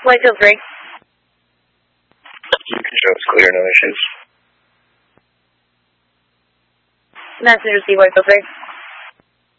Whitefield 3. You can show it's clear, no issues. Messenger C, Whitefield 3.